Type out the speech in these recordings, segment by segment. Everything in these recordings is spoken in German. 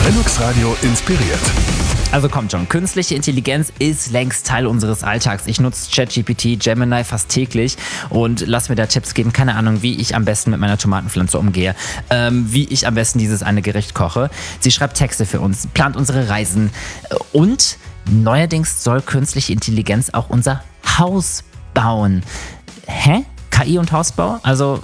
Linux Radio inspiriert. Also kommt schon, künstliche Intelligenz ist längst Teil unseres Alltags. Ich nutze ChatGPT, Gemini fast täglich und lass mir da Tipps geben, keine Ahnung, wie ich am besten mit meiner Tomatenpflanze umgehe, wie ich am besten dieses eine Gericht koche. Sie schreibt Texte für uns, plant unsere Reisen und neuerdings soll künstliche Intelligenz auch unser Haus bauen. Hä? KI und Hausbau? Also...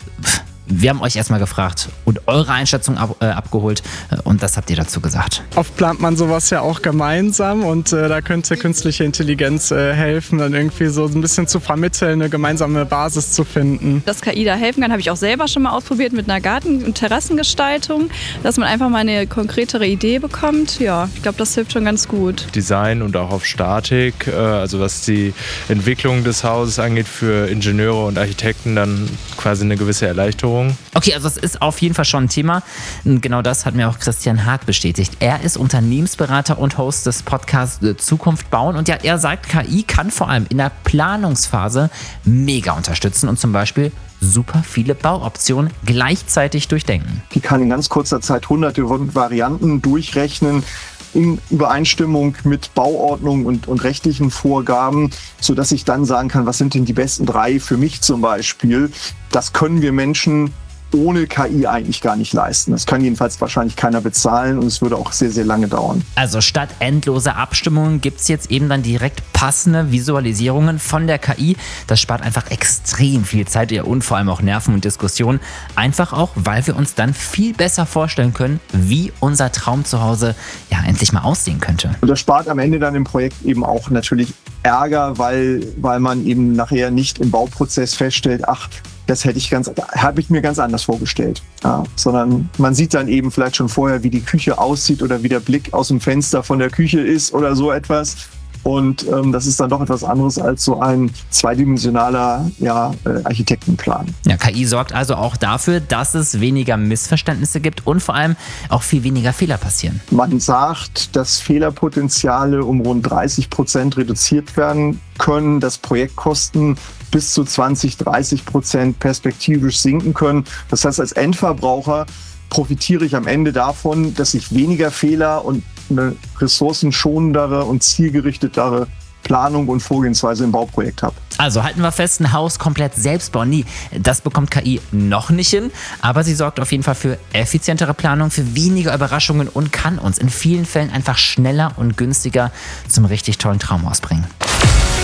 Wir haben euch erstmal gefragt und eure Einschätzung abgeholt und das habt ihr dazu gesagt. Oft plant man sowas ja auch gemeinsam und da könnte künstliche Intelligenz helfen, dann irgendwie so ein bisschen zu vermitteln, eine gemeinsame Basis zu finden. Dass KI da helfen kann, habe ich auch selber schon mal ausprobiert mit einer Garten- und Terrassengestaltung, dass man einfach mal eine konkretere Idee bekommt. Ja, ich glaube, das hilft schon ganz gut. Design und auch auf Statik, also was die Entwicklung des Hauses angeht, für Ingenieure und Architekten dann quasi eine gewisse Erleichterung. Okay, also es ist auf jeden Fall schon ein Thema. Genau das hat mir auch Christian Haag bestätigt. Er ist Unternehmensberater und Host des Podcasts Zukunft bauen. Und ja, er sagt, KI kann vor allem in der Planungsphase mega unterstützen und zum Beispiel super viele Bauoptionen gleichzeitig durchdenken. Die kann in ganz kurzer Zeit hunderte von Varianten durchrechnen, in Übereinstimmung mit Bauordnung und rechtlichen Vorgaben, sodass ich dann sagen kann, was sind denn die besten 3 für mich zum Beispiel. Das können wir Menschen ohne KI eigentlich gar nicht leisten. Das kann jedenfalls wahrscheinlich keiner bezahlen und es würde auch sehr, sehr lange dauern. Also statt endloser Abstimmungen gibt es jetzt eben dann direkt passende Visualisierungen von der KI. Das spart einfach extrem viel Zeit und vor allem auch Nerven und Diskussionen. Einfach auch, weil wir uns dann viel besser vorstellen können, wie unser Traum zu Hause ja endlich mal aussehen könnte. Und das spart am Ende dann im Projekt eben auch natürlich Ärger, weil man eben nachher nicht im Bauprozess feststellt, ach, das habe ich mir ganz anders vorgestellt. Ja, sondern man sieht dann eben vielleicht schon vorher, wie die Küche aussieht oder wie der Blick aus dem Fenster von der Küche ist oder so etwas. Und das ist dann doch etwas anderes als so ein zweidimensionaler Architektenplan. Ja, KI sorgt also auch dafür, dass es weniger Missverständnisse gibt und vor allem auch viel weniger Fehler passieren. Man sagt, dass Fehlerpotenziale um rund 30% reduziert werden können, dass Projektkosten bis zu 20-30% perspektivisch sinken können. Das heißt, als Endverbraucher profitiere ich am Ende davon, dass ich weniger Fehler und eine ressourcenschonendere und zielgerichtetere Planung und Vorgehensweise im Bauprojekt habe. Also halten wir fest, ein Haus komplett selbst bauen. Nie. Das bekommt KI noch nicht hin, aber sie sorgt auf jeden Fall für effizientere Planung, für weniger Überraschungen und kann uns in vielen Fällen einfach schneller und günstiger zum richtig tollen Traumhaus bringen.